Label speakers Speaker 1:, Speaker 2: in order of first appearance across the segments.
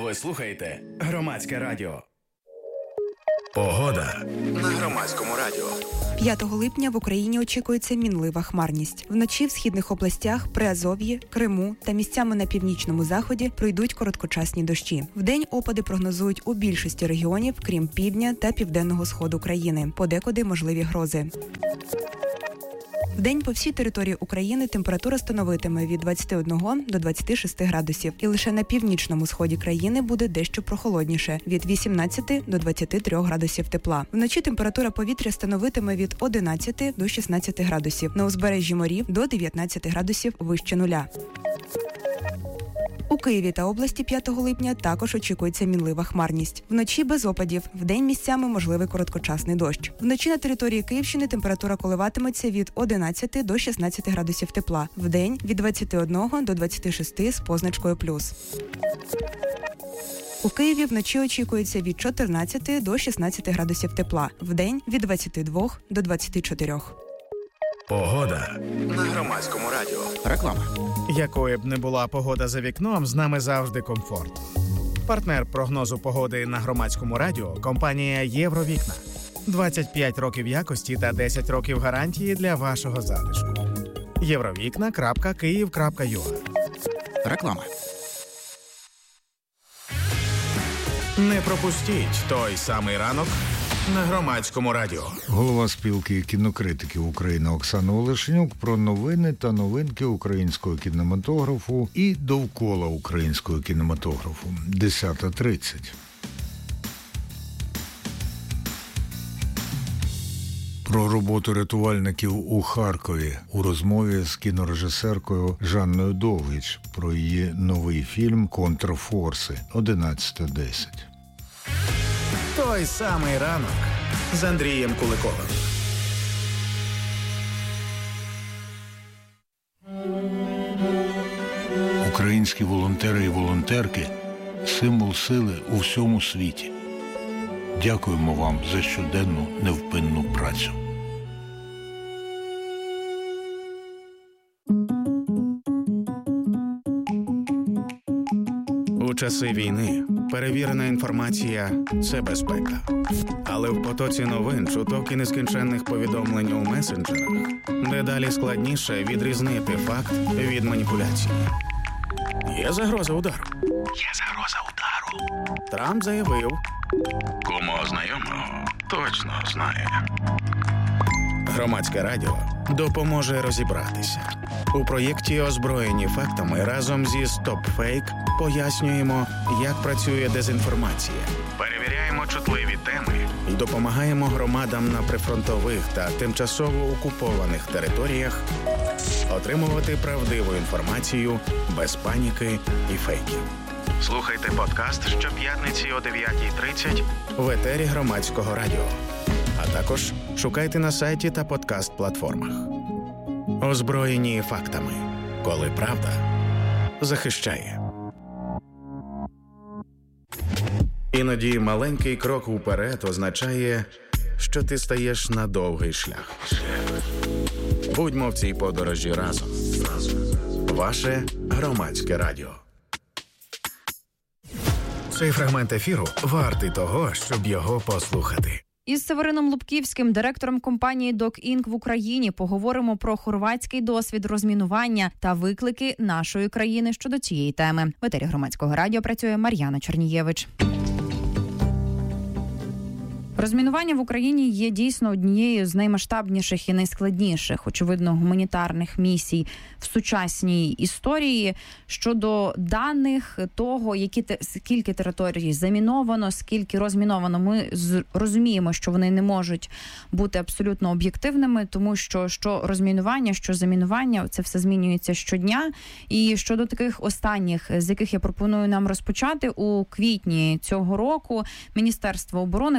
Speaker 1: Ви слухаєте Громадське радіо. Погода на Громадському радіо.
Speaker 2: 5 липня в Україні очікується мінлива хмарність. Вночі в східних областях, Приазов'ї, Криму та місцями на північному заході пройдуть короткочасні дощі. Вдень опади прогнозують у більшості регіонів, крім півдня та південного сходу країни. Подекуди можливі грози. Вдень по всій території України температура становитиме від 21 до 26 градусів. І лише на північному сході країни буде дещо прохолодніше – від 18 до 23 градусів тепла. Вночі температура повітря становитиме від 11 до 16 градусів. На узбережжі морів – до 19 градусів вище нуля. У Києві та області 5 липня також очікується мінлива хмарність. Вночі без опадів, вдень місцями можливий короткочасний дощ. Вночі на території Київщини температура коливатиметься від 11 до 16 градусів тепла. Вдень від 21 до 26 з позначкою плюс. У Києві вночі очікується від 14 до 16 градусів тепла. Вдень від 22 до 24.
Speaker 1: Погода на Громадському радіо. Реклама.
Speaker 3: Якою б не була погода за вікном, з нами завжди комфорт. Партнер прогнозу погоди на Громадському радіо – компанія «Євровікна». 25 років якості та 10 років гарантії для вашого затишку. Євровікна.Київ.ua.
Speaker 1: Реклама.
Speaker 3: Не пропустіть той самий ранок на Громадському радіо.
Speaker 4: Голова спілки кінокритиків України Оксана Олешенюк про новини та новинки українського кінематографу і довкола українського кінематографу. 10:30. Про роботу рятувальників у Харкові у розмові з кінорежисеркою Жанною Довгич про її новий фільм «Контрфорси». 11:10.
Speaker 3: Той самий ранок з Андрієм Куликовим.
Speaker 4: Українські волонтери і волонтерки – символ сили у всьому світі. Дякуємо вам за щоденну невпинну працю.
Speaker 3: У часи війни перевірена інформація – це безпека. Але в потоці новин, чуток і нескінченних повідомлень у месенджерах дедалі складніше відрізнити факт від маніпуляції. Є загроза удару. Трамп заявив.
Speaker 1: Кому знайомого точно знає.
Speaker 3: Громадське радіо допоможе розібратися. У проєкті «Озброєні фактами» разом зі «Стоп-фейк» пояснюємо, як працює дезінформація. Перевіряємо чутливі теми і допомагаємо громадам на прифронтових та тимчасово окупованих територіях отримувати правдиву інформацію без паніки і фейків. Слухайте подкаст щоп'ятниці о 9:30 в етері Громадського радіо. А також шукайте на сайті та подкаст-платформах. Озброєні фактами. Коли правда захищає. Іноді маленький крок уперед означає, що ти стаєш на довгий шлях. Будьмо в цій подорожі разом. Ваше Громадське радіо. Цей фрагмент ефіру вартий того, щоб його послухати.
Speaker 5: Із Северином Лубківським, директором компанії «Док-Інк» в Україні, поговоримо про хорватський досвід розмінування та виклики нашої країни щодо цієї теми. В етері Громадського радіо працює Мар'яна Чернієвич. Розмінування в Україні є дійсно однією з наймасштабніших і найскладніших, очевидно, гуманітарних місій в сучасній історії. Щодо даних того, скільки територій заміновано, скільки розміновано, ми розуміємо, що вони не можуть бути абсолютно об'єктивними, тому що розмінування, що замінування, це все змінюється щодня. І щодо таких останніх, з яких я пропоную нам розпочати, у квітні цього року Міністерство оборони в Женеві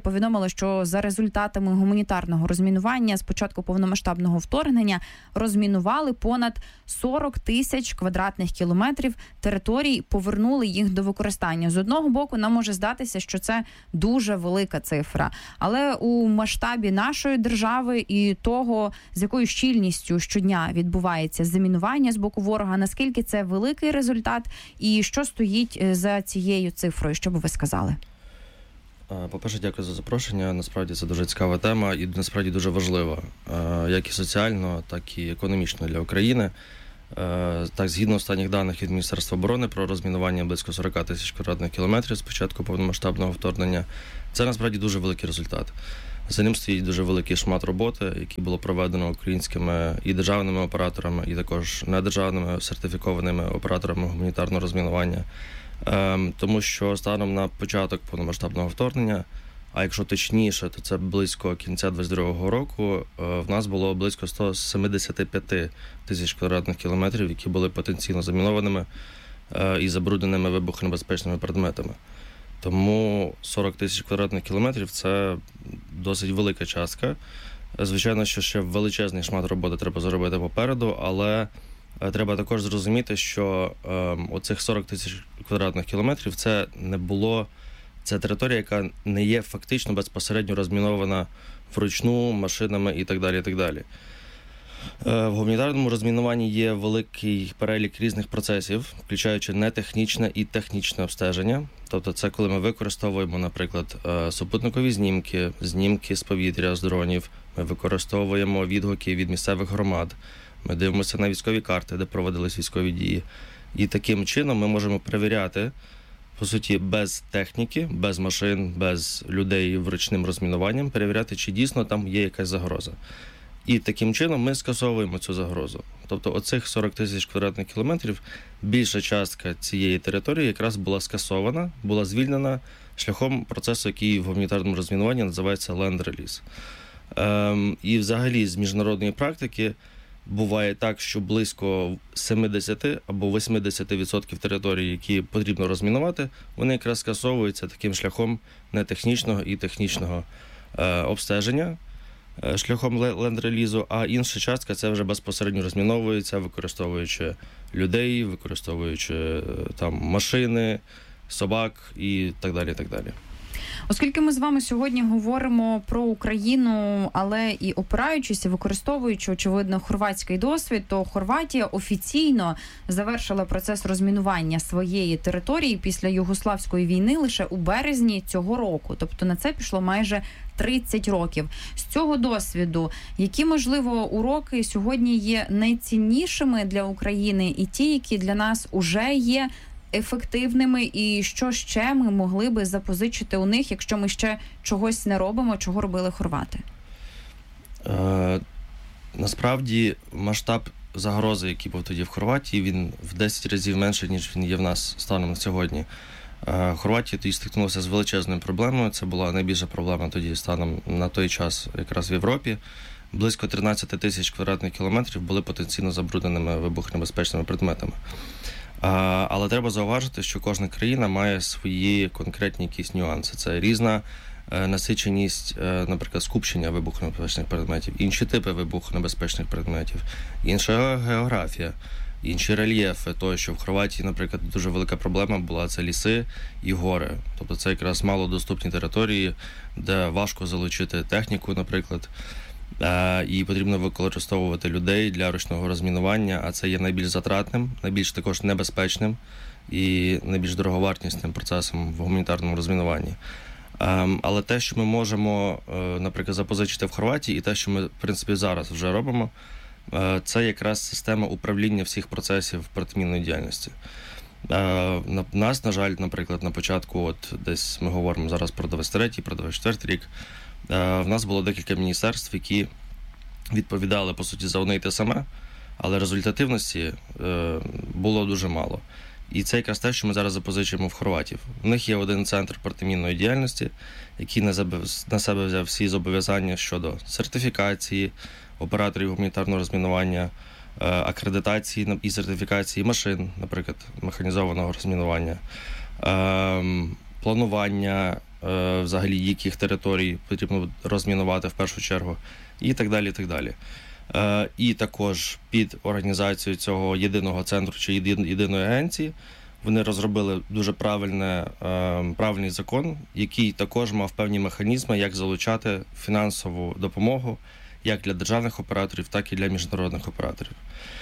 Speaker 5: повідомили, що за результатами гуманітарного розмінування з початку повномасштабного вторгнення розмінували понад 40 тисяч квадратних кілометрів територій, повернули їх до використання. З одного боку, нам може здатися, що це дуже велика цифра. Але у масштабі нашої держави і того, з якою щільністю щодня відбувається замінування з боку ворога, наскільки це великий результат і що стоїть за цією цифрою, що би ви сказали?
Speaker 6: По-перше, дякую за запрошення. Насправді це дуже цікава тема і насправді дуже важлива, як і соціально, так і економічно для України. Так, згідно останніх даних від Міністерства оборони про розмінування близько 40 тисяч квадратних кілометрів з початку повномасштабного вторгнення, це насправді дуже великий результат. За ним стоїть дуже великий шмат роботи, який було проведено українськими і державними операторами, і також недержавними сертифікованими операторами гуманітарного розмінування. Тому що станом на початок повномасштабного вторгнення, а якщо точніше, то це близько кінця 2022 року, в нас було близько 175 тисяч квадратних кілометрів, які були потенційно замінованими і забрудненими вибухонебезпечними предметами. Тому 40 тисяч квадратних кілометрів – це досить велика частка. Звичайно, що ще величезний шмат роботи треба зробити попереду, але треба також зрозуміти, що оцих 40 тисяч квадратних кілометрів – це територія, яка не є фактично безпосередньо розмінована вручну, машинами і так далі, і так далі. В гуманітарному розмінуванні є великий перелік різних процесів, включаючи нетехнічне і технічне обстеження. Тобто це коли ми використовуємо, наприклад, супутникові знімки з повітря, з дронів, ми використовуємо відгуки від місцевих громад, ми дивимося на військові карти, де проводились військові дії. І таким чином ми можемо перевіряти, по суті, без техніки, без машин, без людей вручним розмінуванням, перевіряти, чи дійсно там є якась загроза. І таким чином ми скасовуємо цю загрозу. Тобто оцих 40 тисяч квадратних кілометрів, більша частка цієї території якраз була скасована, була звільнена шляхом процесу, який в гуманітарному розмінуванні називається Land Release. І взагалі з міжнародної практики буває так, що близько 70 або 80% територій, які потрібно розмінувати, вони якраз скасовуються таким шляхом нетехнічного і технічного обстеження, шляхом ленд-релізу, а інша частка це вже безпосередньо розміновується, використовуючи людей, використовуючи там машини, собак і так далі, і так далі.
Speaker 5: Оскільки ми з вами сьогодні говоримо про Україну, але і опираючися, використовуючи, очевидно, хорватський досвід, то Хорватія офіційно завершила процес розмінування своєї території після Югославської війни лише у березні цього року. Тобто на це пішло майже 30 років. З цього досвіду, які, можливо, уроки сьогодні є найціннішими для України і ті, які для нас уже є ефективними, і що ще ми могли би запозичити у них, якщо ми ще чогось не робимо, чого робили хорвати?
Speaker 6: Насправді масштаб загрози, який був тоді в Хорватії, він в 10 разів менший, ніж він є в нас станом на сьогодні. Хорватія тоді стикнулася з величезною проблемою. Це була найбільша проблема тоді станом на той час якраз в Європі. Близько 13 тисяч квадратних кілометрів були потенційно забрудненими вибухонебезпечними предметами. Але треба зауважити, що кожна країна має свої конкретні якісь нюанси. Це різна насиченість, наприклад, скупчення вибухонебезпечних предметів, інші типи вибухонебезпечних предметів, інша географія, інші рельєфи. Того, що в Хорватії, наприклад, дуже велика проблема була – це ліси і гори. Тобто це якраз малодоступні території, де важко залучити техніку, наприклад, і потрібно використовувати людей для ручного розмінування, а це є найбільш затратним, найбільш також небезпечним і найбільш дороговартісним процесом в гуманітарному розмінуванні. Але те, що ми можемо, наприклад, запозичити в Хорватії, і те, що ми, в принципі, зараз вже робимо, це якраз система управління всіх процесів протимінної діяльності. Нас, на жаль, наприклад, на початку, от десь ми говоримо зараз про 23-й, про 24-й рік, в нас було декілька міністерств, які відповідали, по суті, за одне й те саме, але результативності було дуже мало. І це якраз те, що ми зараз запозичуємо в хорватів. У них є один центр протимінної діяльності, який на себе взяв всі зобов'язання щодо сертифікації операторів гуманітарного розмінування, акредитації і сертифікації машин, наприклад, механізованого розмінування, планування взагалі яких територій потрібно розмінувати в першу чергу, і так далі, і так далі. І також під організацією цього єдиного центру чи єдиної агенції вони розробили дуже правильний закон, який також мав певні механізми, як залучати фінансову допомогу як для державних операторів, так і для міжнародних операторів.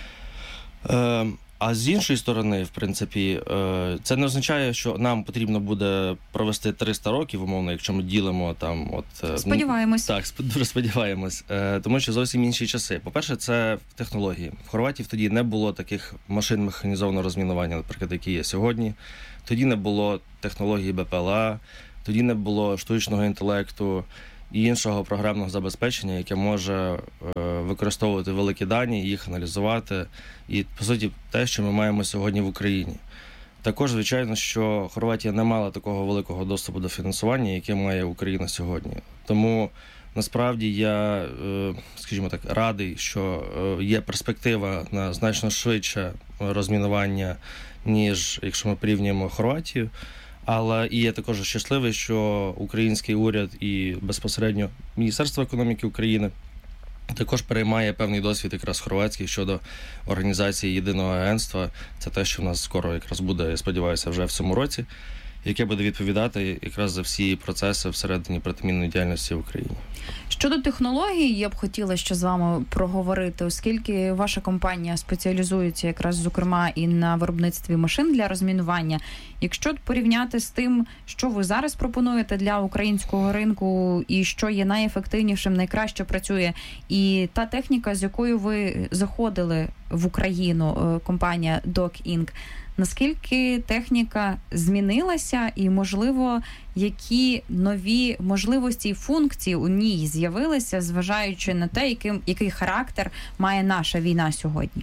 Speaker 6: А з іншої сторони, в принципі, це не означає, що нам потрібно буде провести 300 років, умовно, якщо ми ділимо там...
Speaker 5: Сподіваємось.
Speaker 6: Так, дуже сподіваємось. Тому що зовсім інші часи. По-перше, це технології. В Хорватії тоді не було таких машин механізованого розмінування, наприклад, які є сьогодні. Тоді не було технології БПЛА, тоді не було штучного інтелекту і іншого програмного забезпечення, яке може використовувати великі дані, їх аналізувати. І, по суті, те, що ми маємо сьогодні в Україні. Також, звичайно, що Хорватія не мала такого великого доступу до фінансування, яке має Україна сьогодні. Тому, насправді, я, скажімо так, радий, що є перспектива на значно швидше розмінування, ніж якщо ми порівнюємо Хорватію. Але і я також щасливий, що український уряд і безпосередньо Міністерство економіки України також переймає певний досвід якраз хорватський щодо організації єдиного агентства. Це те, що в нас скоро якраз буде, я сподіваюся, вже в цьому році, яке буде відповідати якраз за всі процеси всередині протимінної діяльності в Україні.
Speaker 5: Щодо технологій, я б хотіла ще з вами проговорити, оскільки ваша компанія спеціалізується якраз, зокрема, і на виробництві машин для розмінування. Якщо порівняти з тим, що ви зараз пропонуєте для українського ринку і що є найефективнішим, найкраще працює, і та техніка, з якою ви заходили в Україну, компанія Dock Inc., наскільки техніка змінилася і, можливо, які нові можливості і функції у ній з'явилися, зважаючи на те, який характер має наша війна сьогодні?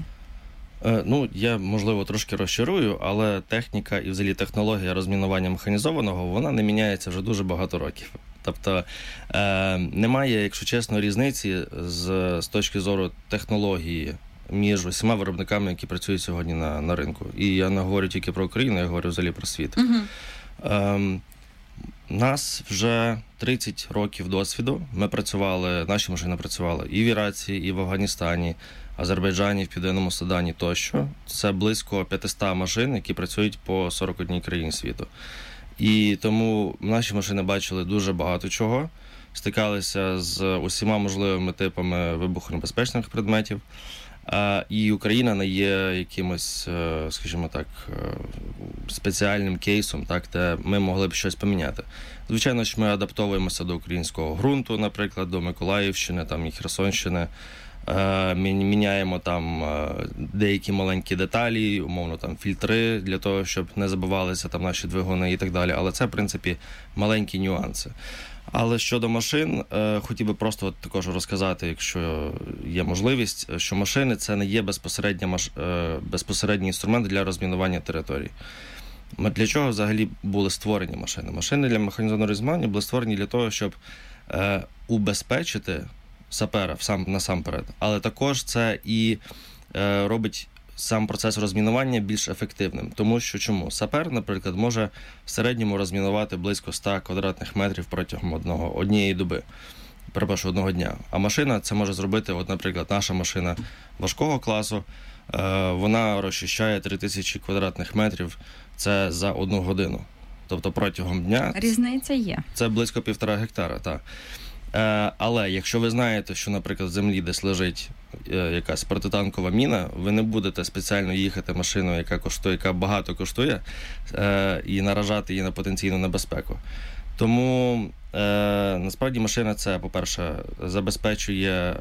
Speaker 6: Я, можливо, трошки розчарую, але техніка і взагалі технологія розмінування механізованого, вона не міняється вже дуже багато років. Тобто немає, якщо чесно, різниці з точки зору технології між усіма виробниками, які працюють сьогодні на ринку. І я не говорю тільки про Україну, я говорю взагалі про світ. Нас вже 30 років досвіду. Наші машини працювали і в Іраці, і в Афганістані, Азербайджані, в Південному Судані тощо. Це близько 500 машин, які працюють по 41 країні світу. І тому наші машини бачили дуже багато чого, стикалися з усіма можливими типами вибухонебезпечних предметів. І Україна не є якимось, скажімо так, спеціальним кейсом, так, де ми могли б щось поміняти. Звичайно, що ми адаптовуємося до українського ґрунту, наприклад, до Миколаївщини там, і Херсонщини. Міняємо там деякі маленькі деталі, умовно там фільтри, для того, щоб не забивалися там наші двигуни і так далі. Але це, в принципі, маленькі нюанси. Але щодо машин, хотів би просто також розказати, якщо є можливість, що машини – це не є безпосередній інструмент для розмінування територій. Для чого взагалі були створені машини? Машини для механізованого розмінування були створені для того, щоб убезпечити сапера насамперед, але також це і робить сам процес розмінування більш ефективним. Тому що чому? Сапер, наприклад, може в середньому розмінувати близько 100 квадратних метрів протягом однієї доби, одного дня. А машина це може зробити, наприклад, наша машина важкого класу, вона розчищає 3000 квадратних метрів, це за 1 годину. Тобто протягом дня...
Speaker 5: Різниця є.
Speaker 6: Це близько 1,5 гектара, так. Але якщо ви знаєте, що, наприклад, в землі десь лежить якась протитанкова міна, ви не будете спеціально їхати машиною, яка багато коштує, і наражати її на потенційну небезпеку. Тому, насправді, машина це, по-перше, забезпечує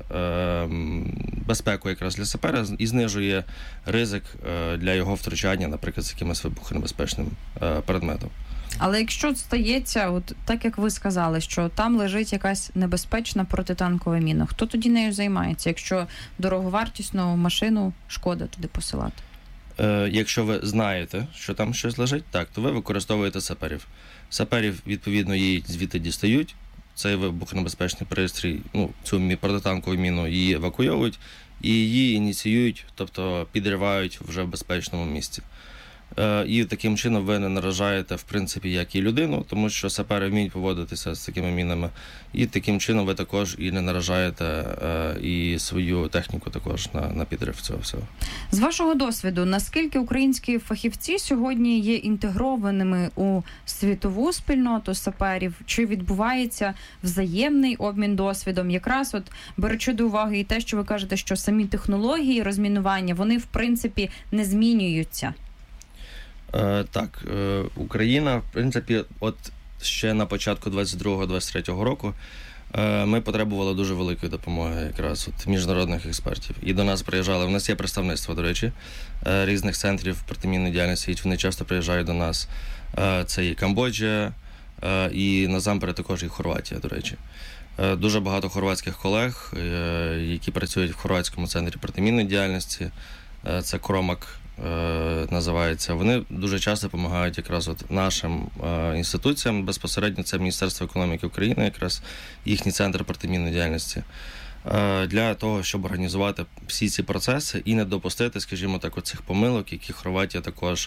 Speaker 6: безпеку якраз для сапера і знижує ризик для його втручання, наприклад, з якимось вибухонебезпечним предметом.
Speaker 5: Але якщо стається, от так як ви сказали, що там лежить якась небезпечна протитанкова міна, хто тоді нею займається, якщо дороговартісну машину шкода туди посилати?
Speaker 6: Якщо ви знаєте, що там щось лежить, так, то ви використовуєте саперів. Саперів, відповідно, її звідти дістають, цей вибухонебезпечний пристрій, цю протитанкову міну її евакуйовують і її ініціюють, тобто підривають вже в безпечному місці. І таким чином ви не наражаєте, в принципі, як і людину, тому що сапери вміють поводитися з такими мінами. І таким чином ви також і не наражаєте і свою техніку також на підрив цього всього.
Speaker 5: З вашого досвіду, наскільки українські фахівці сьогодні є інтегрованими у світову спільноту саперів? Чи відбувається взаємний обмін досвідом? Якраз от беручи до уваги і те, що ви кажете, що самі технології розмінування, вони, в принципі, не змінюються.
Speaker 6: Так, Україна, в принципі, от ще на початку 22-23 року ми потребували дуже великої допомоги якраз от міжнародних експертів. І до нас приїжджали, у нас є представництво, до речі, різних центрів протимінної діяльності, і вони часто приїжджають до нас. Це і Камбоджа, і насамперед також і Хорватія, до речі. Дуже багато хорватських колег, які працюють в Хорватському центрі протимінної діяльності, це Кромак називається. Вони дуже часто допомагають якраз от нашим інституціям, безпосередньо це Міністерство економіки України, якраз їхній центр протимінної діяльності, для того, щоб організувати всі ці процеси і не допустити, скажімо так, оцих помилок, які Хорватія також,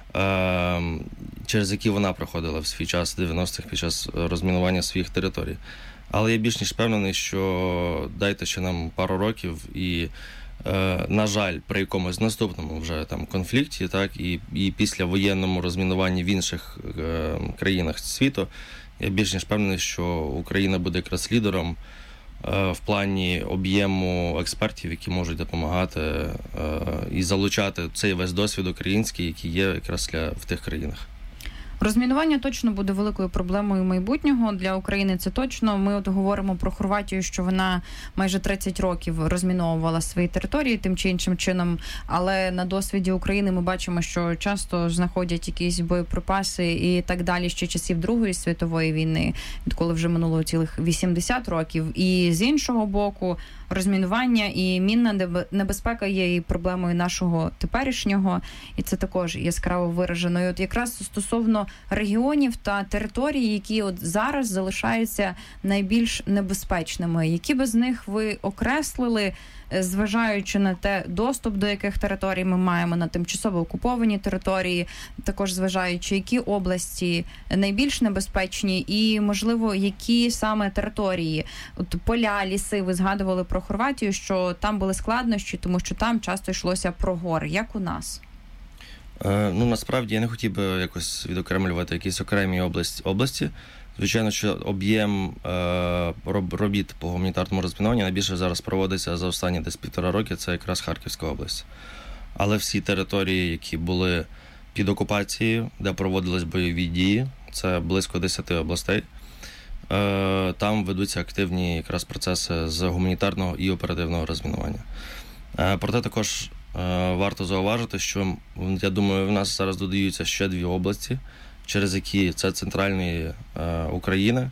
Speaker 6: через які вона проходила в свій час 90-х під час розмінування своїх територій. Але я більш ніж впевнений, що дайте ще нам пару років і на жаль, при якомусь наступному вже там конфлікті, так, і після воєнному розмінуванні в інших країнах світу, я більш ніж впевнений, що Україна буде якраз лідером в плані об'єму експертів, які можуть допомагати і залучати цей весь досвід український, який є якраз в тих країнах.
Speaker 5: Розмінування точно буде великою проблемою майбутнього для України, це точно. Ми от говоримо про Хорватію, що вона майже 30 років розміновувала свої території тим чи іншим чином, але на досвіді України ми бачимо, що часто знаходять якісь боєприпаси і так далі ще часів Другої світової війни, відколи вже минуло цілих 80 років. І з іншого боку, розмінування і мінна небезпека є і проблемою нашого теперішнього, і це також яскраво виражено. І от якраз стосовно регіонів та територій, які от зараз залишаються найбільш небезпечними, які би з них ви окреслили, зважаючи на те, доступ до яких територій ми маємо, на тимчасово окуповані території, також зважаючи, які області найбільш небезпечні і, можливо, які саме території, от поля, ліси, ви згадували про Хорватію, що там були складнощі, тому що там часто йшлося про гори. Як у нас?
Speaker 6: Ну, насправді, я не хотів би якось відокремлювати якісь окремі області. Звичайно, що об'єм робіт по гуманітарному розмінуванню найбільше зараз проводиться за останні десь 1,5 роки, це якраз Харківська область. Але всі території, які були під окупацією, де проводились бойові дії, це близько 10 областей, там ведуться активні якраз процеси з гуманітарного і оперативного розмінування. Проте також варто зауважити, що, я думаю, в нас зараз додаються ще 2 області, через які це центральної України.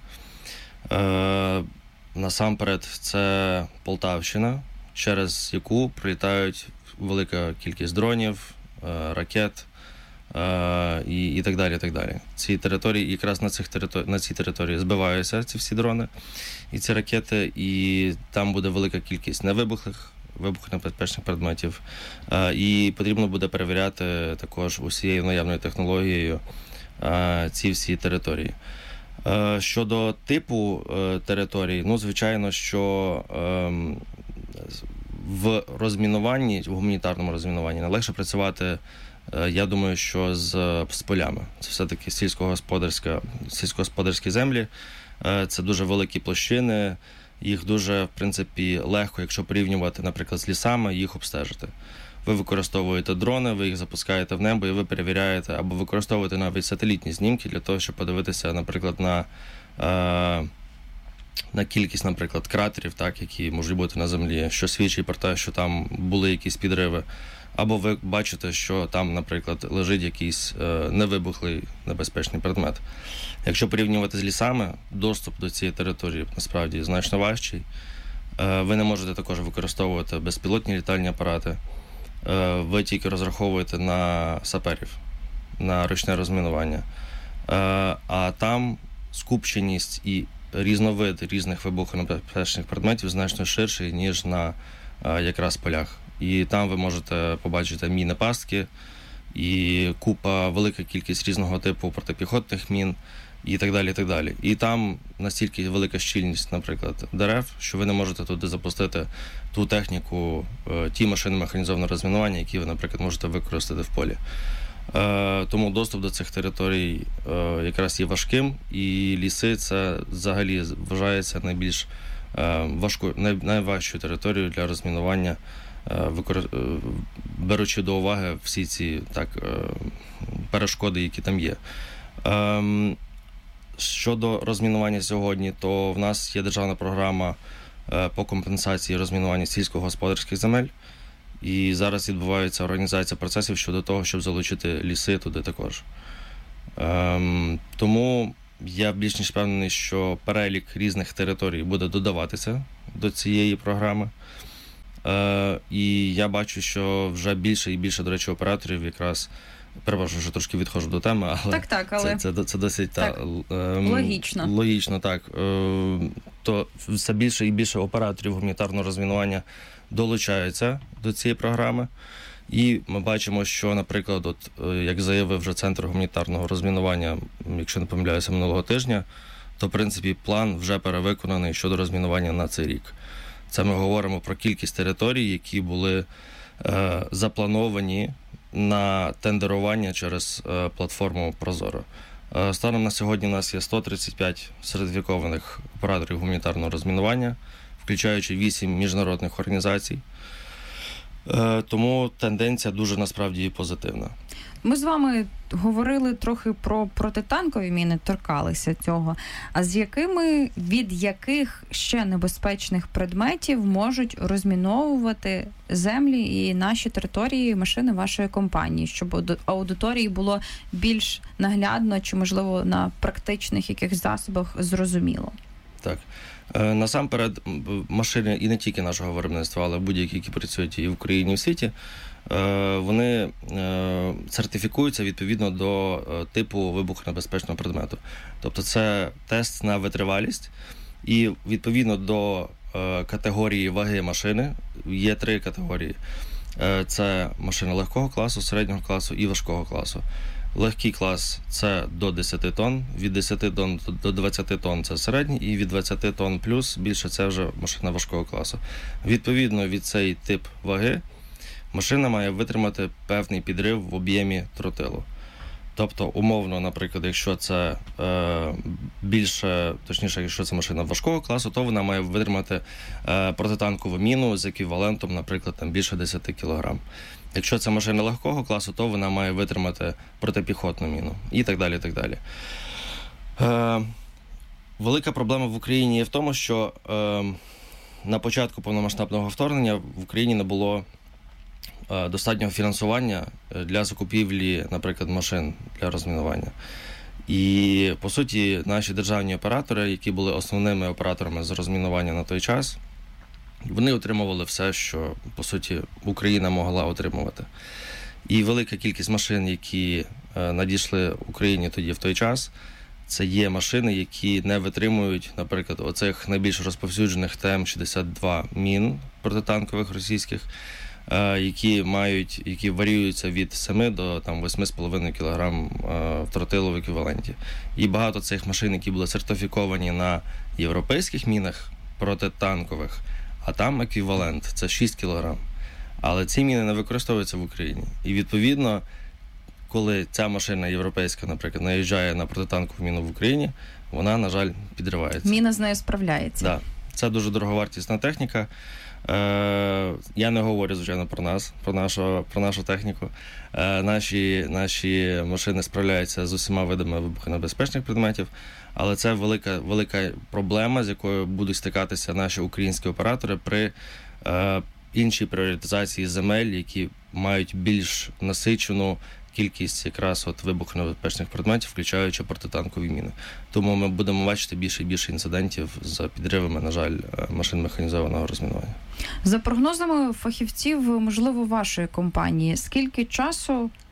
Speaker 6: Насамперед, це Полтавщина, через яку прилітають велика кількість дронів, ракет і так далі, і так далі. Ці території, якраз на цій території збиваються ці всі дрони і ці ракети, і там буде велика кількість вибухонебезпечних предметів. І потрібно буде перевіряти також усією наявною технологією ці всі території. Щодо типу територій, ну, звичайно, що в розмінуванні, в гуманітарному розмінуванні найлегше працювати, я думаю, що з полями. Це все-таки сільськогосподарські землі, це дуже великі площини, їх дуже, в принципі, легко, якщо порівнювати, наприклад, з лісами, їх обстежити. Ви використовуєте дрони, ви їх запускаєте в небо і ви перевіряєте, або використовуєте навіть сателітні знімки для того, щоб подивитися, наприклад, на кількість, наприклад, кратерів, так, які можуть бути на землі, що свідчить про те, що там були якісь підриви. Або ви бачите, що там, наприклад, лежить якийсь невибухлий небезпечний предмет. Якщо порівнювати з лісами, доступ до цієї території насправді значно важчий. Ви не можете також використовувати безпілотні літальні апарати. Ви тільки розраховуєте на саперів, на ручне розмінування. А там скупченість і різновид різних вибухонебезпечних предметів значно ширший, ніж на якраз полях. І там ви можете побачити міни-пастки, і велика кількість різного типу протипіхотних мін, і так далі, і так далі. І там настільки велика щільність, наприклад, дерев, що ви не можете туди запустити ту техніку, ті машини механізованого розмінування, які ви, наприклад, можете використати в полі. Тому доступ до цих територій якраз є важким, і ліси – це взагалі вважається найважчою територією для розмінування, беручи до уваги всі ці перешкоди, які там є. Щодо розмінування сьогодні, то в нас є державна програма по компенсації розмінування сільськогосподарських земель. І зараз відбувається організація процесів щодо того, щоб залучити ліси туди також. Тому я більш ніж впевнений, що перелік різних територій буде додаватися до цієї програми. І я бачу, що вже більше і більше, до речі, операторів якраз, перепрошую, що трошки відходжу до теми, але,
Speaker 5: але...
Speaker 6: Це досить
Speaker 5: логічно.
Speaker 6: Логічно, так. То все більше і більше операторів гуманітарного розмінування долучаються до цієї програми. І ми бачимо, що, наприклад, як заявив вже Центр гуманітарного розмінування, якщо не помиляюся, минулого тижня, то, в принципі, план вже перевиконаний щодо розмінування на цей рік. Це ми говоримо про кількість територій, які були заплановані на тендерування через платформу Прозоро. Станом на сьогодні у нас є 135 сертифікованих операторів гуманітарного розмінування, включаючи 8 міжнародних організацій. Тому тенденція дуже, насправді, позитивна.
Speaker 5: Ми з вами говорили трохи про протитанкові міни, торкалися цього. А від яких ще небезпечних предметів можуть розміновувати землі і наші території машини вашої компанії, щоб аудиторії було більш наглядно чи, можливо, на практичних якихось засобах зрозуміло?
Speaker 6: Так. Насамперед, машини і не тільки нашого виробництва, але будь-які, які працюють і в Україні, і в світі, вони сертифікуються відповідно до типу вибухонебезпечного предмету. Тобто це тест на витривалість, і відповідно до категорії ваги машини є 3 категорії. Це машини легкого класу, середнього класу і важкого класу. Легкий клас – це до 10 тонн, від 10 тонн до 20 тонн – це середній, і від 20 тонн плюс більше – це вже машина важкого класу. Відповідно від цей тип ваги машина має витримати певний підрив в об'ємі тротилу. Тобто, умовно, наприклад, якщо це якщо це машина важкого класу, то вона має витримати протитанкову міну з еквівалентом, наприклад, більше 10 кг. Якщо це машина легкого класу, то вона має витримати протипіхотну міну. І так далі, і так далі. Велика проблема в Україні є в тому, що на початку повномасштабного вторгнення в Україні не було достатнього фінансування для закупівлі, наприклад, машин для розмінування. І, по суті, наші державні оператори, які були основними операторами з розмінування на той час, вони отримували все, що, по суті, Україна могла отримувати. І велика кількість машин, які надійшли Україні тоді в той час, це є машини, які не витримують, наприклад, оцих найбільш розповсюджених ТМ-62 мін протитанкових російських, які варіюються від 7 до 8,5 кг в тротилу в еквіваленті. І багато цих машин, які були сертифіковані на європейських мінах протитанкових, а там еквівалент – це 6 кг. Але ці міни не використовуються в Україні. І, відповідно, коли ця машина європейська, наприклад, наїжджає на протитанкову міну в Україні, вона, на жаль, підривається.
Speaker 5: Міна з нею справляється.
Speaker 6: Так. Це дуже дороговартісна техніка. Я не говорю, звичайно, про нас, про нашу техніку. Наші машини справляються з усіма видами вибухонебезпечних предметів, але це велика проблема, з якою будуть стикатися наші українські оператори при іншій пріоритизації земель, які мають більш насичену кількість якраз вибухонебезпечних предметів, включаючи протитанкові міни. Тому ми будемо бачити більше і більше інцидентів з підривами, на жаль, машин механізованого розмінування.
Speaker 5: За прогнозами фахівців, можливо, вашої компанії, скільки часу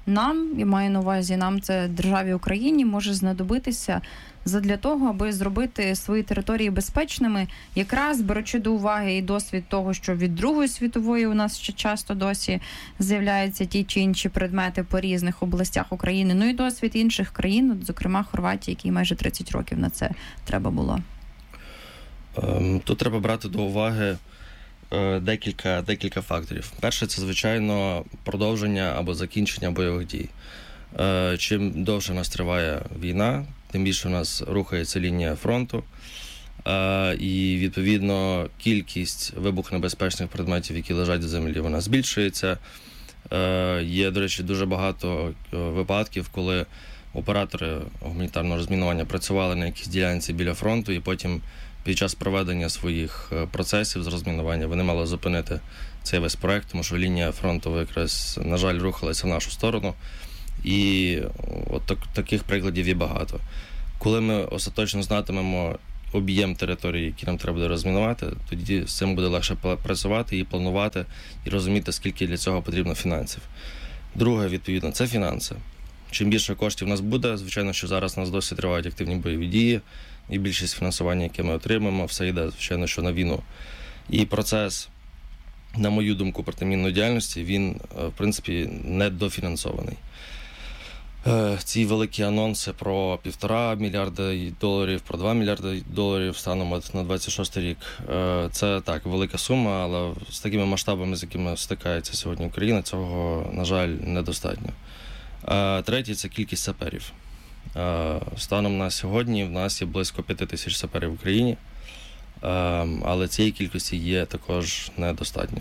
Speaker 5: нам, я маю на увазі, нам це державі Україні, може знадобитися задля того, аби зробити свої території безпечними, якраз беручи до уваги і досвід того, що від Другої світової у нас ще часто досі з'являються ті чи інші предмети по різних областях України, ну і досвід інших країн, зокрема Хорватії, якій майже 30 років на це треба було.
Speaker 6: Тут треба брати до уваги декілька факторів. Перше, це, звичайно, продовження або закінчення бойових дій. Чим довше в нас триває війна, тим більше у нас рухається лінія фронту, і, відповідно, кількість вибухонебезпечних предметів, які лежать на землі, вона збільшується. Є, до речі, дуже багато випадків, коли оператори гуманітарного розмінування працювали на якійсь ділянці біля фронту, і потім під час проведення своїх процесів з розмінування вони мали зупинити цей весь проект, тому що лінія фронту якраз, на жаль, рухалася в нашу сторону. І от таких прикладів є багато. Коли ми остаточно знатимемо об'єм території, які нам треба буде розмінувати, тоді з цим буде легше працювати і планувати, і розуміти, скільки для цього потрібно фінансів. Друге, відповідно, це фінанси. Чим більше коштів у нас буде, звичайно, що зараз у нас досі тривають активні бойові дії, і більшість фінансування, яке ми отримаємо, все йде, звичайно, що на війну. І процес, на мою думку, протимінної діяльності, він, в принципі, недофінансований. Ці великі анонси про $1,5 мільярда, про $2 мільярди станом на 26 рік. Це так, велика сума, але з такими масштабами, з якими стикається сьогодні Україна, цього, на жаль, недостатньо. Третє – це кількість саперів. Станом на сьогодні в нас є близько 5,000 саперів в Україні, але цієї кількості є також недостатньо.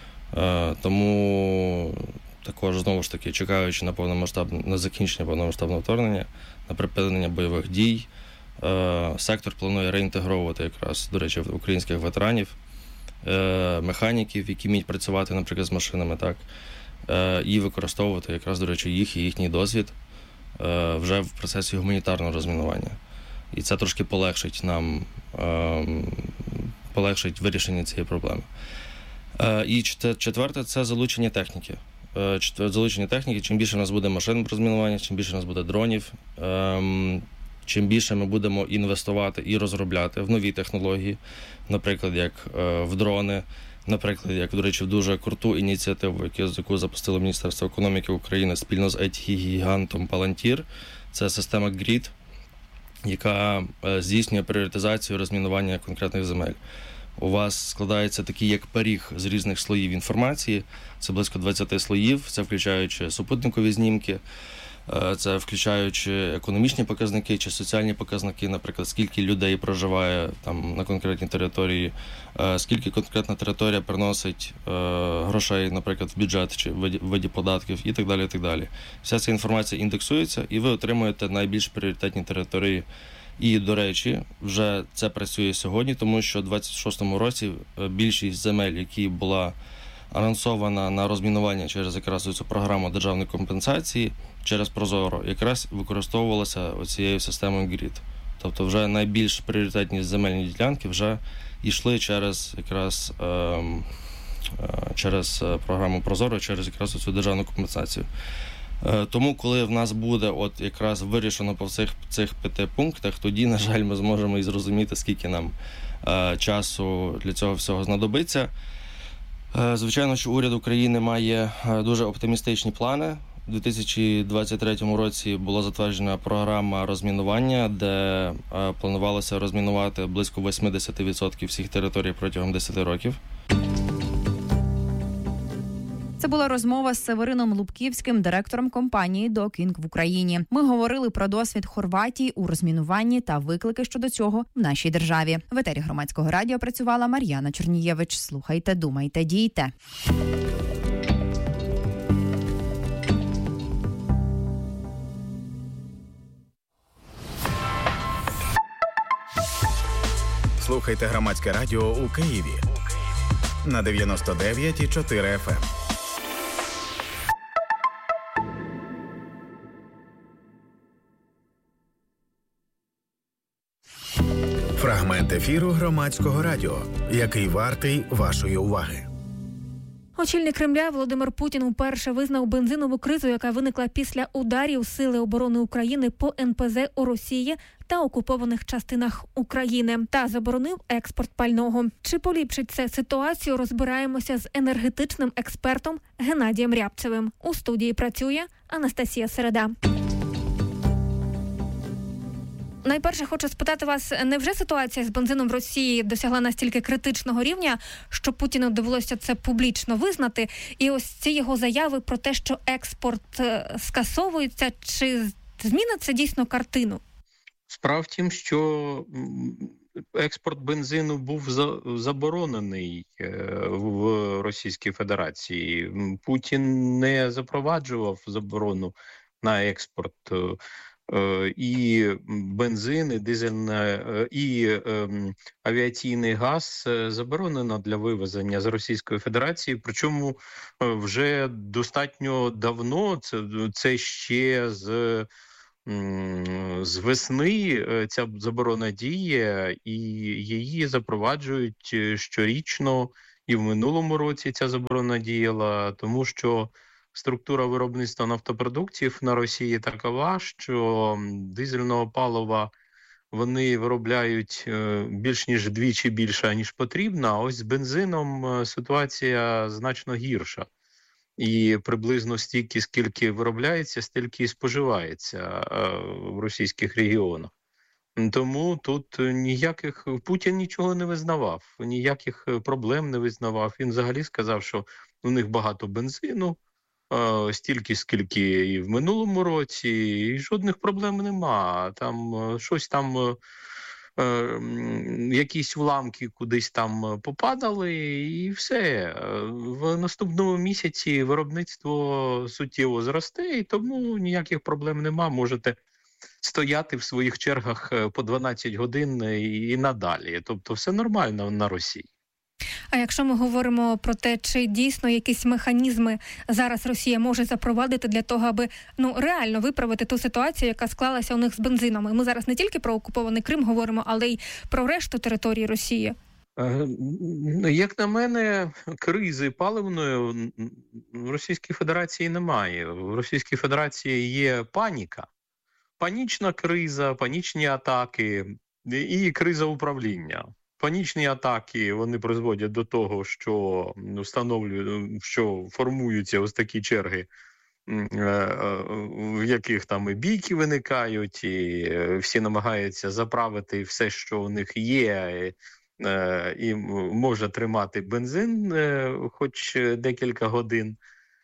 Speaker 6: Тому також, знову ж таки, чекаючи на закінчення повномасштабного вторгнення, на припинення бойових дій, сектор планує реінтегровувати якраз, до речі, українських ветеранів, механіків, які вміють працювати, наприклад, з машинами, так, і використовувати якраз, до речі, їх і їхній досвід вже в процесі гуманітарного розмінування. І це трошки полегшить нам, полегшить вирішення цієї проблеми. І четверте – це залучення техніки. Чим більше у нас буде машин розмінування, чим більше у нас буде дронів, чим більше ми будемо інвестувати і розробляти в нові технології, наприклад, як в дрони, наприклад, як, до речі, в дуже круту ініціативу, яку запустило Міністерство економіки України спільно з IT-гігантом Palantir. Це система GRID, яка здійснює пріоритизацію розмінування конкретних земель. У вас складається такий як пиріг з різних слоїв інформації, це близько 20 слоїв, це включаючи супутникові знімки, це включаючи економічні показники чи соціальні показники, наприклад, скільки людей проживає там на конкретній території, скільки конкретна територія приносить грошей, наприклад, в бюджет чи в виді податків і так далі, і так далі. Вся ця інформація індексується, і ви отримуєте найбільш пріоритетні території. І, до речі, вже це працює сьогодні, тому що в 26-му році більшість земель, які була анонсована на розмінування через якраз цю програму державної компенсації, через Прозоро, якраз використовувалася оцією системою GRID. Тобто вже найбільш пріоритетні земельні ділянки вже йшли через якраз через програму Прозоро, через якраз цю державну компенсацію. Тому, коли в нас буде от якраз вирішено по цих 5 пунктах, тоді, на жаль, ми зможемо і зрозуміти, скільки нам часу для цього всього знадобиться. Звичайно, що уряд України має дуже оптимістичні плани. У 2023 році була затверджена програма розмінування, де планувалося розмінувати близько 80% всіх територій протягом 10 років.
Speaker 5: Це була розмова з Северином Лубківським, директором компанії «Докінг» в Україні. Ми говорили про досвід Хорватії у розмінуванні та виклики щодо цього в нашій державі. В етері Громадського радіо працювала Мар'яна Чернієвич. Слухайте, думайте, дійте.
Speaker 3: Слухайте Громадське радіо у Києві на 99,4 FM. Фрагмент ефіру Громадського радіо, який вартий вашої уваги.
Speaker 7: Очільник Кремля Володимир Путін вперше визнав бензинову кризу, яка виникла після ударів Сили оборони України по НПЗ у Росії та окупованих частинах України, та заборонив експорт пального. Чи поліпшить це ситуацію, розбираємося з енергетичним експертом Геннадієм Рябцевим. У студії працює Анастасія Середа. Найперше хочу спитати вас, невже ситуація з бензином в Росії досягла настільки критичного рівня, що Путіну довелося це публічно визнати? І ось ці його заяви про те, що експорт скасовується, чи змінить це дійсно картину?
Speaker 8: Справа в тім, що експорт бензину був заборонений в Російській Федерації. Путін не запроваджував заборону на експорт. І бензин, і і авіаційний газ заборонено для вивезення з Російської Федерації. Причому вже достатньо давно, це ще з весни ця заборона діє, і її запроваджують щорічно. І в минулому році ця заборона діяла, тому що структура виробництва нафтопродуктів на Росії такова, що дизельного палива вони виробляють більш ніж вдвічі більше, ніж потрібно, а ось з бензином ситуація значно гірша. І приблизно стільки, скільки виробляється, стільки і споживається в російських регіонах. Тому тут Путін нічого не визнавав, ніяких проблем не визнавав. Він взагалі сказав, що у них багато бензину, стільки, скільки і в минулому році, і жодних проблем нема. Якісь уламки кудись там попадали, і все. В наступному місяці виробництво суттєво зросте, і тому ніяких проблем нема. Можете стояти в своїх чергах по 12 годин і надалі. Тобто все нормально на Росії.
Speaker 7: А якщо ми говоримо про те, чи дійсно якісь механізми зараз Росія може запровадити для того, аби реально виправити ту ситуацію, яка склалася у них з бензином? І ми зараз не тільки про окупований Крим говоримо, але й про решту території Росії.
Speaker 8: Як на мене, кризи паливної в Російській Федерації немає. В Російській Федерації є паніка. Панічна криза, панічні атаки і криза управління. Панічні атаки, вони призводять до того, що що формуються ось такі черги, в яких там і бійки виникають, і всі намагаються заправити все, що у них є, і може тримати бензин хоч декілька годин.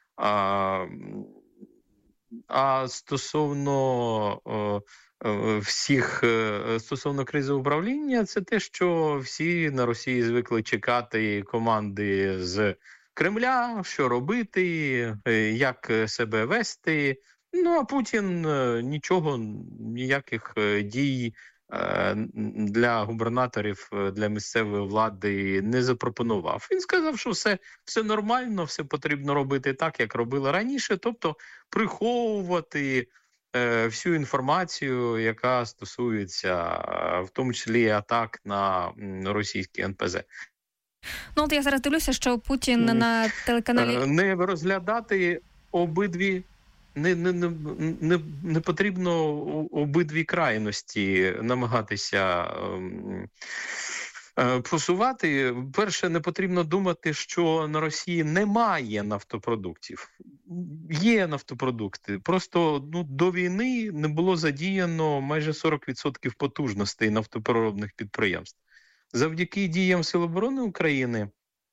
Speaker 8: А стосовно кризи управління, це те, що всі на Росії звикли чекати команди з Кремля, що робити, як себе вести. А Путін ніяких дій для губернаторів, для місцевої влади не запропонував. Він сказав, що все нормально, все потрібно робити так, як робили раніше, тобто приховувати всю інформацію, яка стосується в тому числі атак на російські НПЗ.
Speaker 7: От я зараз дивлюся, що Путін на телеканалі...
Speaker 8: Не розглядати обидві, не потрібно обидві крайності намагатися просувати. Перше, не потрібно думати, що на Росії немає нафтопродуктів. Є нафтопродукти. Просто до війни не було задіяно майже 40% потужностей нафтопереробних підприємств. Завдяки діям Сил оборони України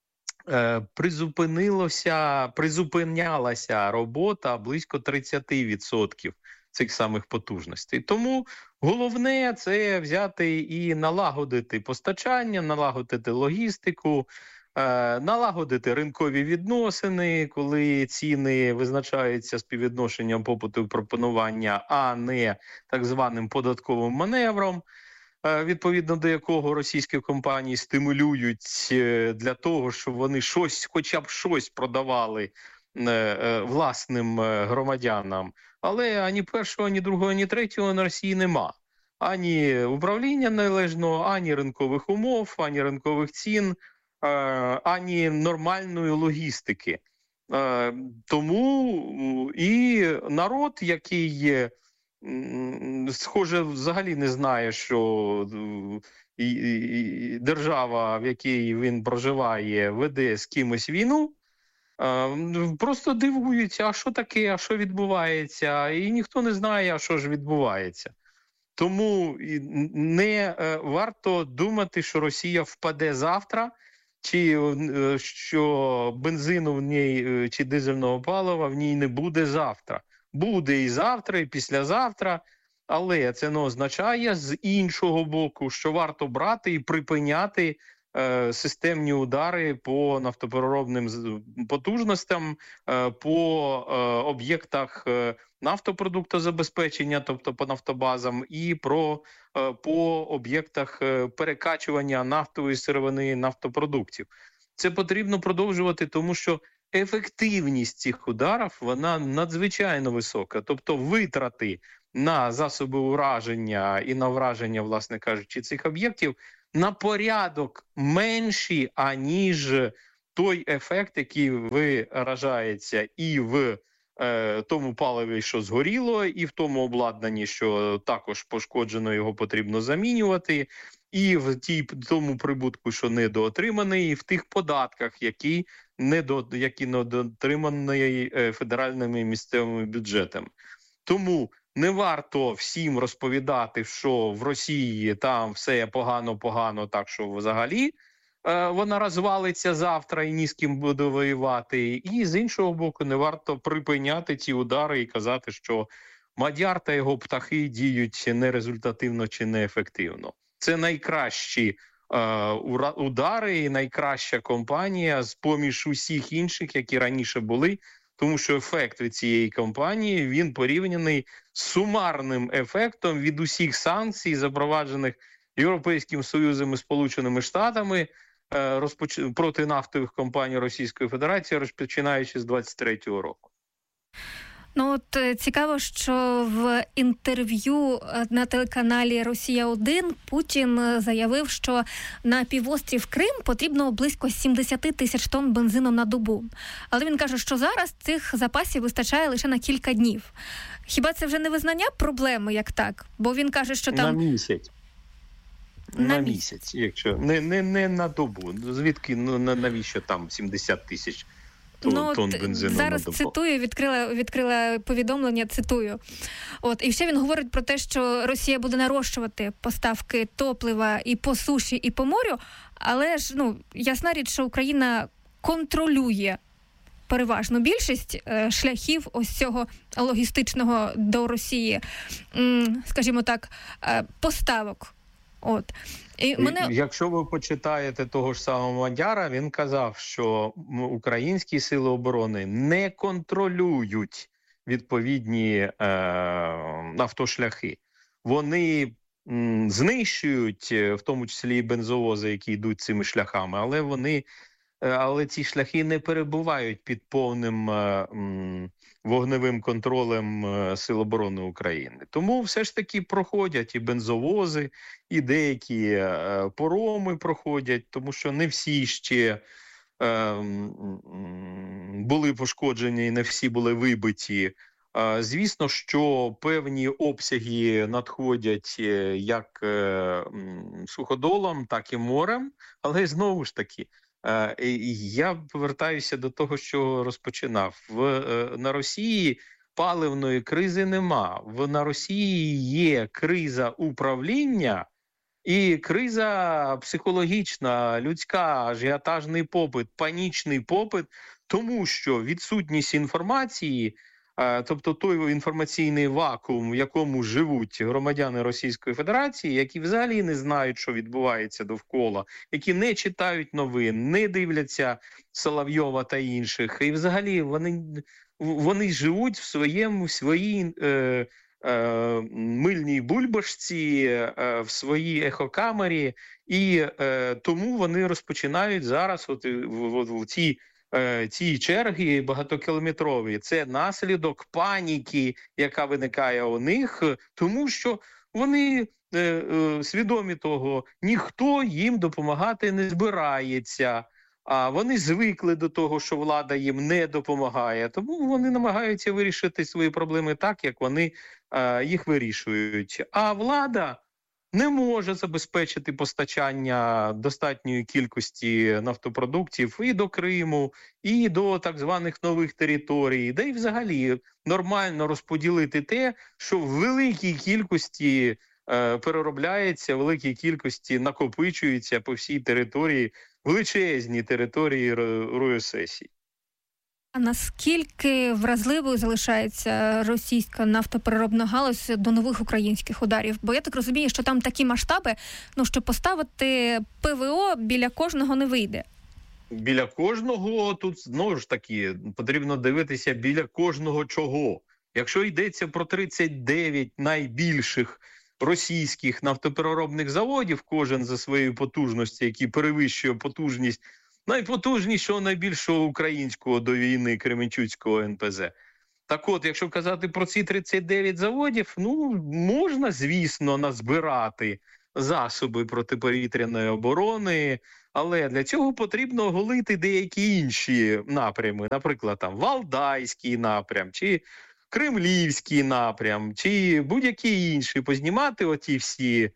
Speaker 8: призупинялася робота близько 30% цих самих потужностей. Тому головне – це взяти і налагодити постачання, налагодити логістику, налагодити ринкові відносини, коли ціни визначаються співвідношенням попиту і пропонування, а не так званим податковим маневром, відповідно до якого російські компанії стимулюють для того, щоб вони хоча б щось продавали власним громадянам. Але ані першого, ані другого, ані третього на Росії нема. Ані управління належного, ані ринкових умов, ані ринкових цін. ані нормальної логістики. Тому і народ, який, схоже, взагалі не знає, що держава, в якій він проживає, веде з кимось війну, просто дивуються, а що таке, а що відбувається, і ніхто не знає, а що ж відбувається. Тому не варто думати, що Росія впаде завтра, чи що бензину в ній, чи дизельного палива в ній не буде завтра. Буде і завтра, і післязавтра, але це не означає з іншого боку, що варто брати і припиняти системні удари по нафтопереробним потужностям, по об'єктах нафтопродуктозабезпечення, тобто по нафтобазам, і по об'єктах перекачування нафтової сировини, нафтопродуктів. Це потрібно продовжувати, тому що ефективність цих ударів, вона надзвичайно висока. Тобто витрати на засоби ураження і на враження, власне кажучи, цих об'єктів на порядок менші, аніж той ефект, який виражається і в тому паливі, що згоріло, і в тому обладнанні, що також пошкоджено, його потрібно замінювати, і в тому прибутку, що недоотриманий, і в тих податках, які недоотримані федеральними і місцевими бюджетами. Тому не варто всім розповідати, що в Росії там все погано, так що взагалі вона розвалиться завтра і ні з ким буде воювати. І з іншого боку, не варто припиняти ці удари і казати, що Мадяр та його птахи діють нерезультативно чи неефективно. Це найкращі удари і найкраща кампанія з-поміж усіх інших, які раніше були, тому що ефект від цієї кампанії, він порівняний з сумарним ефектом від усіх санкцій, запроваджених Європейським Союзом і Сполученими Штатами проти нафтових компаній Російської Федерації, розпочинаючи з 23-го року.
Speaker 7: Ну от цікаво, що в інтерв'ю на телеканалі «Росія-1» Путін заявив, що на півострів Крим потрібно близько 70 тисяч тонн бензину на добу. Але він каже, що зараз цих запасів вистачає лише на кілька днів. Хіба це вже не визнання проблеми, як так? Бо він каже, що там...
Speaker 8: На місяць. На місяць, якщо не на добу. Звідки, навіщо там 70 тисяч тонн бензину
Speaker 7: зараз
Speaker 8: на добу?
Speaker 7: Цитую, відкрила повідомлення, цитую. І ще він говорить про те, що Росія буде нарощувати поставки топлива і по суші, і по морю, але ж, ясна річ, що Україна контролює переважну більшість шляхів ось цього логістичного до Росії, скажімо так, поставок.
Speaker 8: Якщо ви почитаєте того ж самого Мадяра, він казав, що українські сили оборони не контролюють відповідні автошляхи. Вони знищують, в тому числі і бензовози, які йдуть цими шляхами, але ці шляхи не перебувають під повним вогневим контролем Сил оборони України. Тому все ж таки проходять і бензовози, і деякі пароми проходять, тому що не всі ще були пошкоджені і не всі були вибиті. Звісно, що певні обсяги надходять як суходолом, так і морем, але знову ж таки, я повертаюся до того, що розпочинав. На Росії паливної кризи нема. На Росії є криза управління і криза психологічна, людська, ажіотажний попит, панічний попит, тому що відсутність інформації, тобто той інформаційний вакуум, в якому живуть громадяни Російської Федерації, які взагалі не знають, що відбувається довкола, які не читають новин, не дивляться Соловйова та інших, і взагалі вони живуть в своїй мильній бульбашці, в своїй ехокамері, і тому вони розпочинають зараз в ці черги багатокілометрові. Це наслідок паніки, яка виникає у них, тому що вони свідомі того, ніхто їм допомагати не збирається. А вони звикли до того, що влада їм не допомагає. Тому вони намагаються вирішити свої проблеми так, як вони їх вирішують. А влада не може забезпечити постачання достатньої кількості нафтопродуктів і до Криму, і до так званих нових територій, де й взагалі нормально розподілити те, що в великій кількості переробляється, в великій кількості накопичується по всій території, величезні території РУССі.
Speaker 7: А наскільки вразливою залишається російська нафтопереробна галузь до нових українських ударів? Бо я так розумію, що там такі масштаби, що поставити ПВО біля кожного не вийде.
Speaker 8: Біля кожного, тут знову ж таки потрібно дивитися біля кожного чого. Якщо йдеться про 39 найбільших російських нафтопереробних заводів, кожен за своєю потужністю, який перевищує потужність найпотужнішого, найбільшого українського до війни Кременчуцького НПЗ. Так от, якщо казати про ці 39 заводів, можна, звісно, назбирати засоби протиповітряної оборони, але для цього потрібно оголити деякі інші напрями, наприклад, там Валдайський напрям, чи Кремлівський напрям, чи будь-які інші, познімати оті всі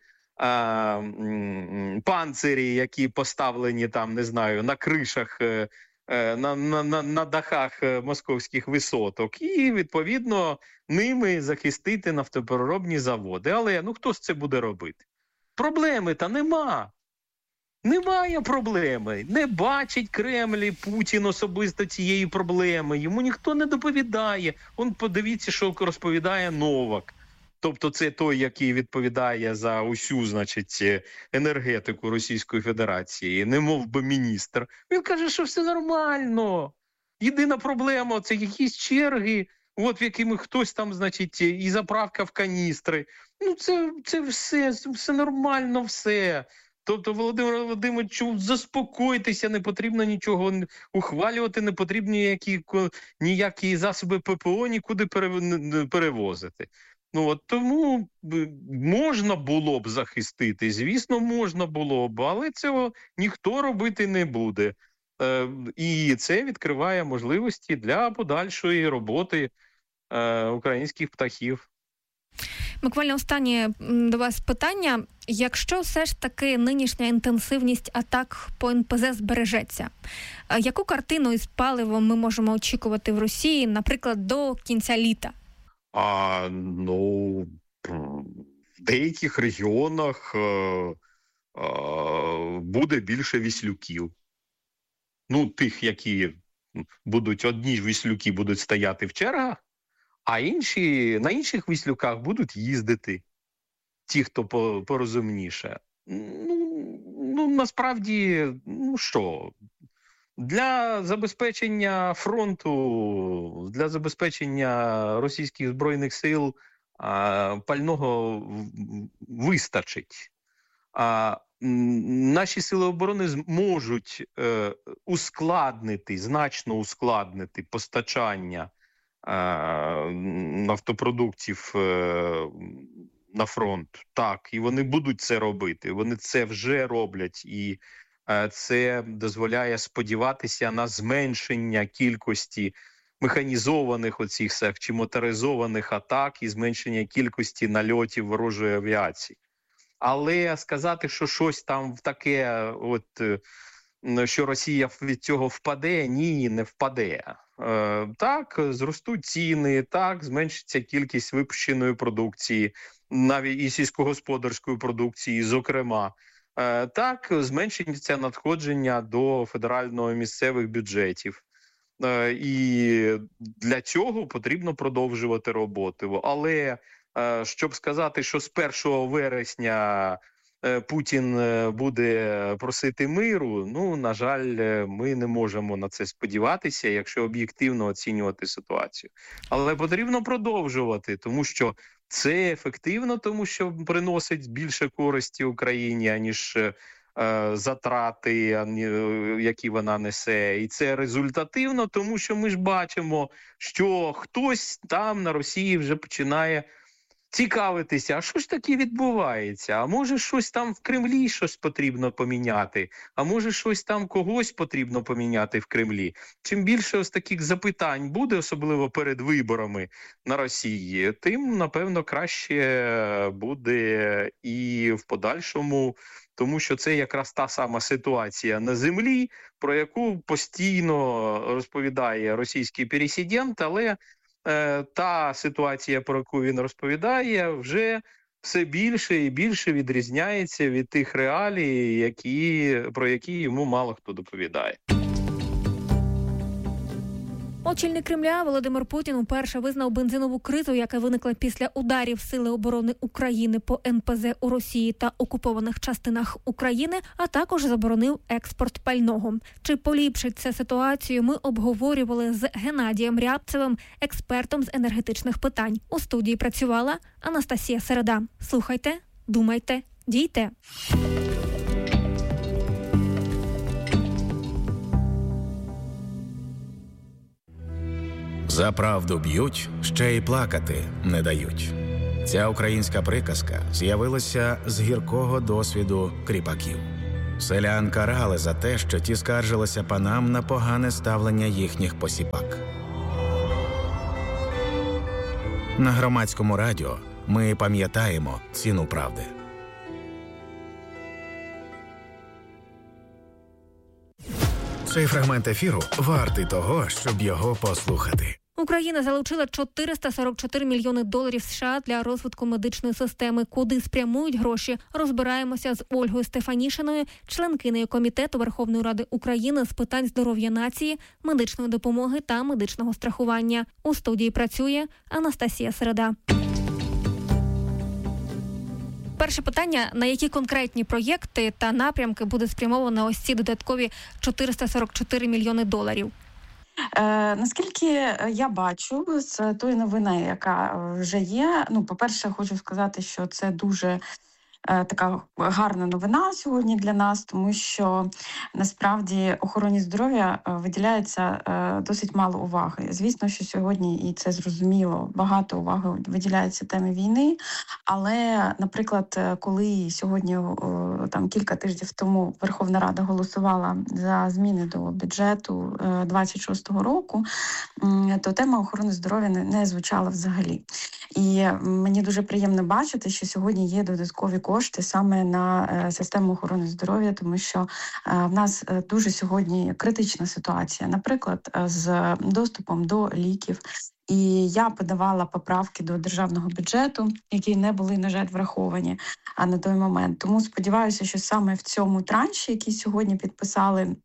Speaker 8: панцирі, які поставлені там, не знаю, на кришах, на дахах московських висоток, і, відповідно, ними захистити нафтопереробні заводи. Але, хто ж це буде робити? Проблеми-то нема. Немає проблеми. Не бачить Кремль і Путін особисто цієї проблеми. Йому ніхто не доповідає. Подивіться, що розповідає Новак. Тобто це той, який відповідає за усю, енергетику Російської Федерації, немов би міністр. Він каже, що все нормально. Єдина проблема – це якісь черги, в якими хтось там, і заправка в каністри. Це все нормально, все. Тобто, Володимир Володимирович, заспокойтеся, не потрібно нічого ухвалювати, не потрібно ніякі засоби ППО нікуди перевозити. Тому можна було б захистити, звісно, можна було б, але цього ніхто робити не буде. І це відкриває можливості для подальшої роботи українських птахів.
Speaker 7: Буквально останнє до вас питання. Якщо все ж таки нинішня інтенсивність атак по НПЗ збережеться, яку картину із паливом ми можемо очікувати в Росії, наприклад, до кінця літа?
Speaker 8: В деяких регіонах буде більше віслюків. Тих, які одні віслюки будуть стояти в чергах, а на інших віслюках будуть їздити ті, хто порозумніше. Насправді, що? Для забезпечення фронту, для забезпечення російських збройних сил пального вистачить. Наші сили оборони зможуть значно ускладнити постачання нафтопродуктів на фронт. Так, і вони будуть це робити. Вони це вже роблять. І це дозволяє сподіватися на зменшення кількості механізованих чи моторизованих атак і зменшення кількості нальотів ворожої авіації. Але сказати, що щось там таке, що Росія від цього впаде, ні, не впаде. Так, зростуть ціни, так, зменшиться кількість випущеної продукції, навіть і сільськогосподарської продукції, зокрема. Так, зменшиться надходження до федерально-місцевих бюджетів. І для цього потрібно продовжувати роботу. Але щоб сказати, що з 1 вересня Путін буде просити миру, на жаль, ми не можемо на це сподіватися, якщо об'єктивно оцінювати ситуацію. Але потрібно продовжувати, тому що це ефективно, тому що приносить більше користі Україні, аніж затрати, які вона несе. І це результативно, тому що ми ж бачимо, що хтось там на Росії вже починає цікавитися, а що ж таке відбувається? А може щось там в Кремлі щось потрібно поміняти? А може щось там когось потрібно поміняти в Кремлі? Чим більше ось таких запитань буде, особливо перед виборами на Росії, тим, напевно, краще буде і в подальшому, тому що це якраз та сама ситуація на землі, про яку постійно розповідає російський пересидент, але та ситуація, про яку він розповідає, вже все більше і більше відрізняється від тих реалій, про які йому мало хто доповідає.
Speaker 7: Очільник Кремля Володимир Путін уперше визнав бензинову кризу, яка виникла після ударів Сили оборони України по НПЗ у Росії та окупованих частинах України, а також заборонив експорт пального. Чи поліпшить це ситуацію, ми обговорювали з Геннадієм Рябцевим, експертом з енергетичних питань. У студії працювала Анастасія Середа. Слухайте, думайте, дійте.
Speaker 3: За правду б'ють, ще й плакати не дають. Ця українська приказка з'явилася з гіркого досвіду кріпаків. Селян карали за те, що ті скаржилися панам на погане ставлення їхніх посіпак. На Громадському радіо ми пам'ятаємо ціну правди. Цей фрагмент ефіру вартий того, щоб його послухати.
Speaker 7: Україна залучила $444 мільйони США для розвитку медичної системи. Куди спрямують гроші? Розбираємося з Ольгою Стефанішиною, членкинею Комітету Верховної Ради України з питань здоров'я нації, медичної допомоги та медичного страхування. У студії працює Анастасія Середа. Перше питання: на які конкретні проєкти та напрямки буде спрямовано ось ці додаткові $444 мільйони?
Speaker 9: Наскільки я бачу з тої новини, яка вже є, по-перше, хочу сказати, що це дуже така гарна новина сьогодні для нас, тому що насправді охороні здоров'я виділяється досить мало уваги. Звісно, що сьогодні, і це зрозуміло, багато уваги виділяється темі війни, але, наприклад, коли сьогодні, там кілька тижнів тому Верховна Рада голосувала за зміни до бюджету 26-го року, то тема охорони здоров'я не звучала взагалі. І мені дуже приємно бачити, що сьогодні є додаткові кошти саме на систему охорони здоров'я, тому що в нас дуже сьогодні критична ситуація, наприклад, з доступом до ліків. І я подавала поправки до державного бюджету, які не були, на жаль, враховані на той момент. Тому сподіваюся, що саме в цьому транші, який сьогодні підписали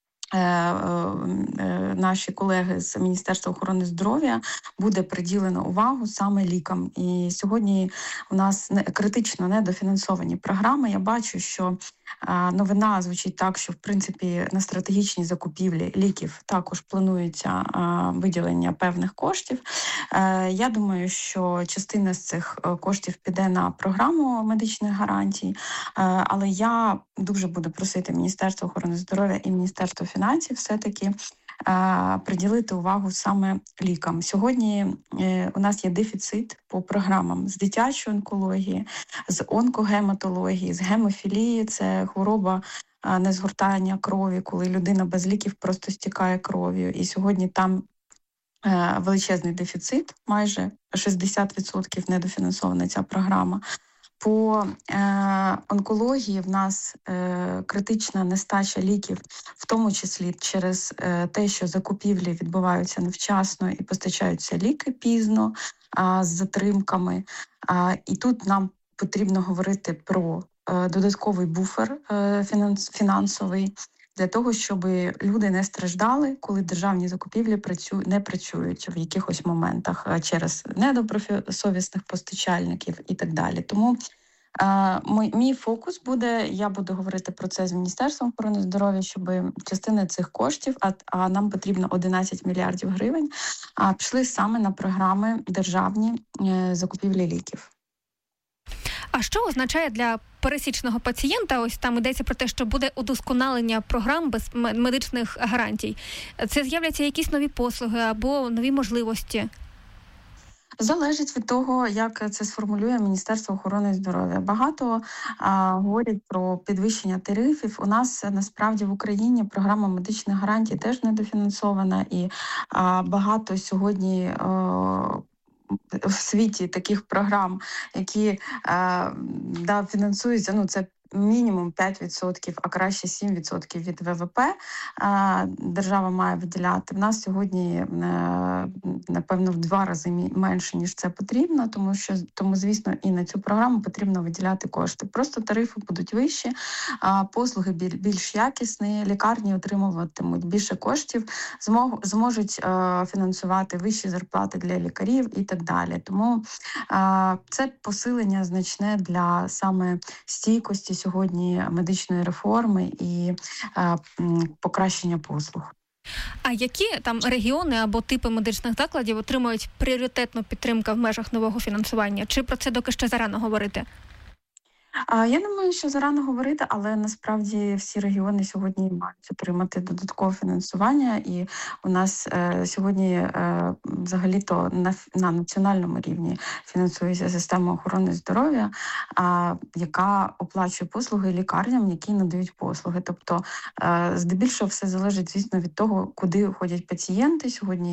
Speaker 9: наші колеги з Міністерства охорони здоров'я, буде приділено увагу саме лікам. І сьогодні у нас критично недофінансовані програми. Я бачу, що новина звучить так, що в принципі на стратегічні закупівлі ліків також планується виділення певних коштів. Я думаю, що частина з цих коштів піде на програму медичних гарантій, але я дуже буду просити Міністерство охорони здоров'я і Міністерство фінансів все-таки приділити увагу саме лікам. Сьогодні у нас є дефіцит по програмам з дитячої онкології, з онкогематології, з гемофілії. Це хвороба незгортання крові, коли людина без ліків просто стікає кров'ю. І сьогодні там величезний дефіцит, майже 60% недофінансована ця програма. По онкології в нас критична нестача ліків, в тому числі через те, що закупівлі відбуваються невчасно і постачаються ліки пізно, з затримками. І тут нам потрібно говорити про додатковий буфер фінансовий, для того, щоб люди не страждали, коли державні закупівлі не працюють в якихось моментах через недобросовісних постачальників і так далі. Тому мій фокус буде, я буду говорити про це з Міністерством охорони здоров'я, щоб частина цих коштів, а нам потрібно 11 мільярдів гривень, пішли саме на програми державні закупівлі ліків.
Speaker 7: А що означає для пересічного пацієнта, ось там йдеться про те, що буде удосконалення програм без медичних гарантій? Це з'являться якісь нові послуги або нові можливості?
Speaker 9: Залежить від того, як це сформулює Міністерство охорони здоров'я. Багато говорять про підвищення тарифів. У нас насправді в Україні програма медичних гарантій теж недофінансована, і багато сьогодні в світі таких програм, які фінансуються, це мінімум 5%, а краще 7% від ВВП держава має виділяти. В нас сьогодні, напевно, в 2 рази менше, ніж це потрібно, тому, звісно, і на цю програму потрібно виділяти кошти. Просто тарифи будуть вищі, послуги більш якісні, лікарні отримуватимуть більше коштів, зможуть фінансувати вищі зарплати для лікарів і так далі. Тому це посилення значне для саме стійкості сьогодні медичної реформи і покращення послуг.
Speaker 7: А які там регіони або типи медичних закладів отримують пріоритетну підтримку в межах нового фінансування? Чи про це доки ще зарано говорити?
Speaker 9: Я думаю, що зарано говорити, але насправді всі регіони сьогодні мають отримати додаткове фінансування, і у нас сьогодні взагалі-то на національному рівні фінансується система охорони здоров'я, яка оплачує послуги лікарням, які надають послуги. Тобто, здебільшого все залежить, звісно, від того, куди ходять пацієнти. Сьогодні